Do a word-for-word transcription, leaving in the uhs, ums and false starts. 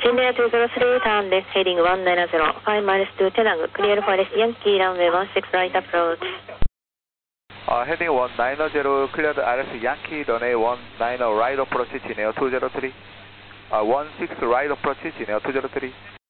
India two zero three, turn left heading one nine zero, five miles to Tenang, clear for Yankee runway one six right approach. Uh, heading one nine zero, cleared R F Yankee, runway one nine right approach, 진에어 two zero three. Uh, one six right approach, 진에어 two zero three.